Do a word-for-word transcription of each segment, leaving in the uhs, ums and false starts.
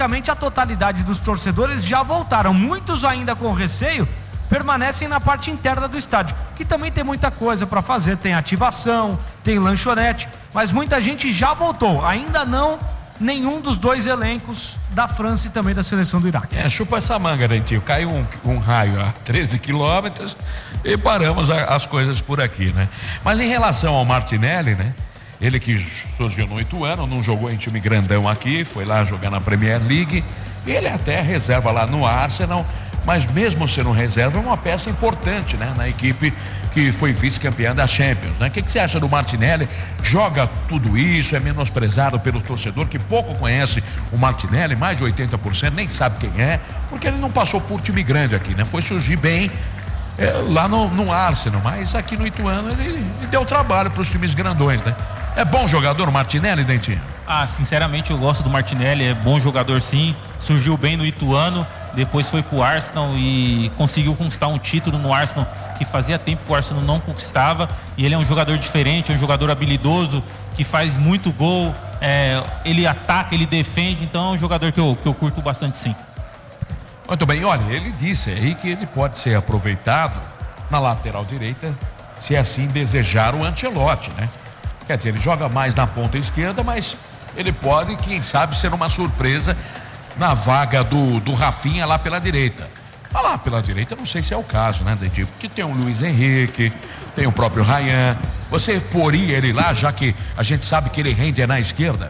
praticamente a totalidade dos torcedores já voltaram. Muitos ainda com receio permanecem na parte interna do estádio, que também tem muita coisa para fazer, tem ativação, tem lanchonete, mas muita gente já voltou, ainda não nenhum dos dois elencos da França e também da seleção do Iraque. É, chupa essa manga, Dentinho, caiu um, um raio a treze quilômetros e paramos a, as coisas por aqui, né? Mas em relação ao Martinelli, né? Ele que surgiu no Ituano, não jogou em time grandão aqui, foi lá jogar na Premier League, ele até reserva lá no Arsenal, mas mesmo sendo reserva é uma peça importante, né? Na equipe que foi vice-campeã da Champions, né? O que, que você acha do Martinelli? Joga tudo isso, é menosprezado pelo torcedor que pouco conhece o Martinelli, mais de oitenta por cento, nem sabe quem é, porque ele não passou por time grande aqui, né? Foi surgir bem é, lá no, no Arsenal, mas aqui no Ituano ele, ele deu trabalho para os times grandões, né? É bom jogador o Martinelli, Dentinho? Ah, sinceramente eu gosto do Martinelli, é bom jogador sim, surgiu bem no Ituano, depois foi pro Arsenal e conseguiu conquistar um título no Arsenal que fazia tempo que o Arsenal não conquistava, e ele é um jogador diferente, é um jogador habilidoso, que faz muito gol, é, ele ataca, ele defende, então é um jogador que eu, que eu curto bastante sim. Muito bem, olha, ele disse aí que ele pode ser aproveitado na lateral direita, se assim desejar o Ancelotti, né? Quer dizer, ele joga mais na ponta esquerda, mas ele pode, quem sabe, ser uma surpresa na vaga do, do Rafinha lá pela direita. Ah, lá pela direita, não sei se é o caso, né, Dedinho? Porque tem o Luiz Henrique, tem o próprio Ryan. Você poria ele lá, já que a gente sabe que ele rende é na esquerda?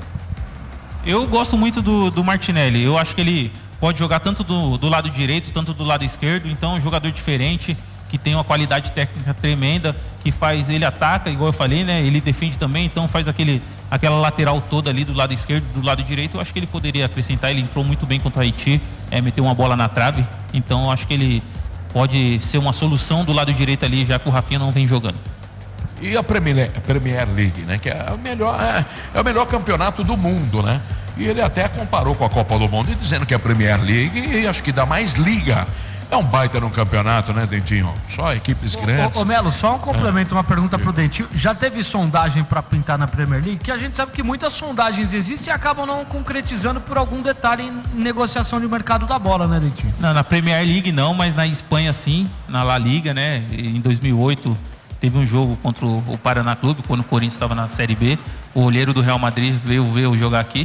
Eu gosto muito do, do Martinelli. Eu acho que ele pode jogar tanto do, do lado direito, tanto do lado esquerdo. Então é um jogador diferente, que tem uma qualidade técnica tremenda, que faz, ele ataca, igual eu falei, né? Ele defende também, então faz aquele, aquela lateral toda ali do lado esquerdo, do lado direito. Eu acho que ele poderia acrescentar, ele entrou muito bem contra o Haiti, é, meteu uma bola na trave, então eu acho que ele pode ser uma solução do lado direito ali, já que o Rafinha não vem jogando. E a Premier, Premier League, né? Que é o melhor, é, é o melhor campeonato do mundo, né? E ele até comparou com a Copa do Mundo, dizendo que a Premier League, acho que dá mais liga. É um baita no campeonato, né, Dentinho? Só equipes grandes. Ô, ô Melo, só um complemento, é. uma pergunta pro Dentinho. Já teve sondagem para pintar na Premier League? Que a gente sabe que muitas sondagens existem e acabam não concretizando por algum detalhe em negociação de mercado da bola, né, Dentinho? Não, na Premier League não, mas na Espanha sim, na La Liga, né? Em dois mil e oito teve um jogo contra o Paraná Clube, quando o Corinthians estava na Série B. O olheiro do Real Madrid veio ver eu jogar aqui.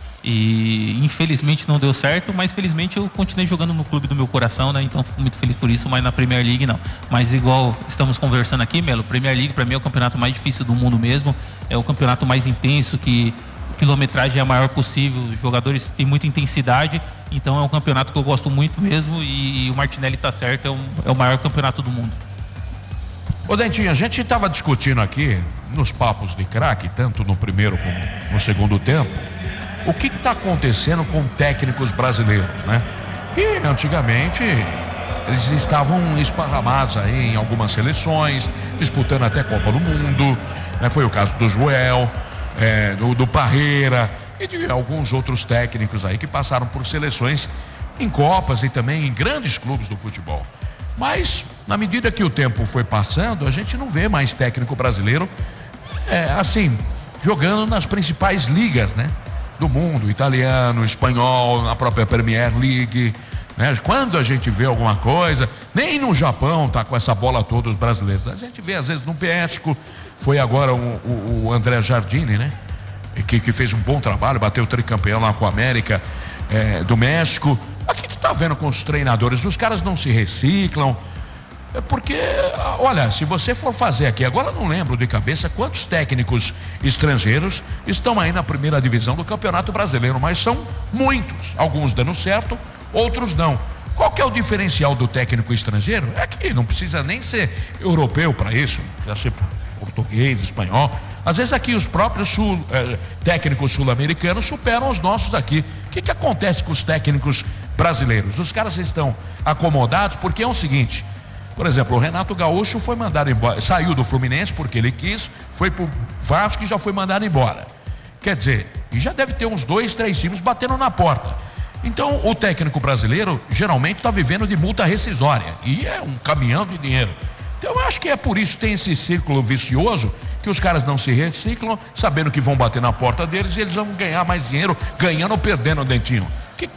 E infelizmente não deu certo, mas felizmente eu continuei jogando no clube do meu coração, né? Então fico muito feliz por isso, mas na Premier League não. Mas igual estamos conversando aqui, Melo, Premier League para mim é o campeonato mais difícil do mundo mesmo, é o campeonato mais intenso, que a quilometragem é a maior possível, os jogadores têm muita intensidade, então é um campeonato que eu gosto muito mesmo, e, e o Martinelli tá certo, é, um, é o maior campeonato do mundo. Ô Dentinho, a gente estava discutindo aqui nos papos de craque, tanto no primeiro como no segundo tempo, o que está acontecendo com técnicos brasileiros, né? Que antigamente eles estavam esparramados aí em algumas seleções, disputando até Copa do Mundo, né? Foi o caso do Joel, é, do, do Parreira e de alguns outros técnicos aí que passaram por seleções em Copas e também em grandes clubes do futebol. Mas, na medida que o tempo foi passando, a gente não vê mais técnico brasileiro, é, assim, jogando nas principais ligas, né? Do mundo, italiano, espanhol, na própria Premier League, né? Quando a gente vê alguma coisa, nem no Japão tá com essa bola toda os brasileiros, a gente vê às vezes no México, foi agora o, o, o André Jardine, né? Que, que fez um bom trabalho, bateu o tricampeão lá com a América é, do México. Aqui tu tá vendo com os treinadores, os caras não se reciclam, é porque, olha, se você for fazer aqui, agora eu não lembro de cabeça quantos técnicos estrangeiros estão aí na primeira divisão do Campeonato Brasileiro, mas são muitos, alguns dando certo, outros não. Qual que é o diferencial do técnico estrangeiro? É que não precisa nem ser europeu para isso, precisa ser português, espanhol. Às vezes aqui os próprios sul, eh, técnicos sul-americanos superam os nossos aqui. O que que acontece com os técnicos brasileiros? Os caras estão acomodados porque é o seguinte... Por exemplo, o Renato Gaúcho foi mandado embora, saiu do Fluminense porque ele quis, foi pro Vasco e já foi mandado embora. Quer dizer, e já deve ter uns dois, três times batendo na porta. Então, o técnico brasileiro geralmente está vivendo de multa rescisória e é um caminhão de dinheiro. Então, eu acho que é por isso que tem esse círculo vicioso, que os caras não se reciclam, sabendo que vão bater na porta deles e eles vão ganhar mais dinheiro, ganhando ou perdendo, Dentinho.